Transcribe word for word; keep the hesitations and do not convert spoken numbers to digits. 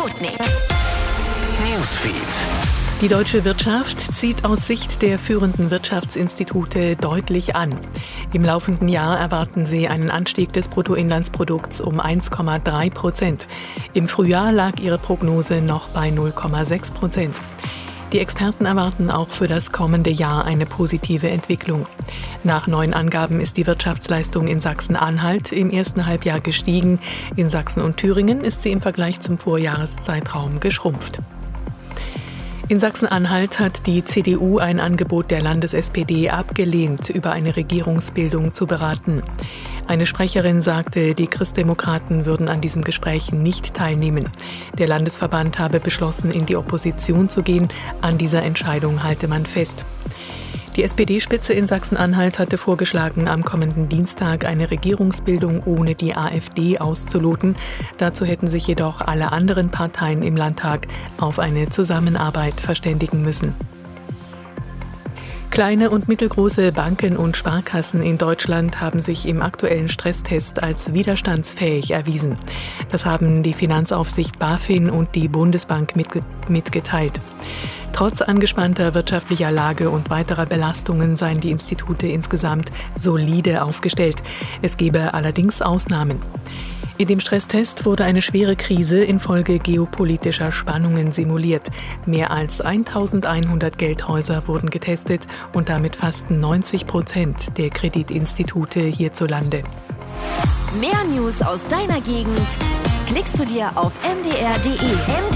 Sputnik Newsfeed. Die deutsche Wirtschaft zieht aus Sicht der führenden Wirtschaftsinstitute deutlich an. Im laufenden Jahr erwarten sie einen Anstieg des Bruttoinlandsprodukts um eins Komma drei Prozent. Im Frühjahr lag ihre Prognose noch bei null Komma sechs Prozent. Die Experten erwarten auch für das kommende Jahr eine positive Entwicklung. Nach neuen Angaben ist die Wirtschaftsleistung in Sachsen-Anhalt im ersten Halbjahr gestiegen. In Sachsen und Thüringen ist sie im Vergleich zum Vorjahreszeitraum geschrumpft. In Sachsen-Anhalt hat die C D U ein Angebot der Landes-S P D abgelehnt, über eine Regierungsbildung zu beraten. Eine Sprecherin sagte, die Christdemokraten würden an diesem Gespräch nicht teilnehmen. Der Landesverband habe beschlossen, in die Opposition zu gehen. An dieser Entscheidung halte man fest. Die S P D-Spitze in Sachsen-Anhalt hatte vorgeschlagen, am kommenden Dienstag eine Regierungsbildung ohne die AfD auszuloten. Dazu hätten sich jedoch alle anderen Parteien im Landtag auf eine Zusammenarbeit verständigen müssen. Kleine und mittelgroße Banken und Sparkassen in Deutschland haben sich im aktuellen Stresstest als widerstandsfähig erwiesen. Das haben die Finanzaufsicht BaFin und die Bundesbank mitgeteilt. Trotz angespannter wirtschaftlicher Lage und weiterer Belastungen seien die Institute insgesamt solide aufgestellt. Es gebe allerdings Ausnahmen. In dem Stresstest wurde eine schwere Krise infolge geopolitischer Spannungen simuliert. Mehr als eintausendeinhundert Geldhäuser wurden getestet und damit fast neunzig Prozent der Kreditinstitute hierzulande. Mehr News aus deiner Gegend klickst du dir auf m d r punkt d e.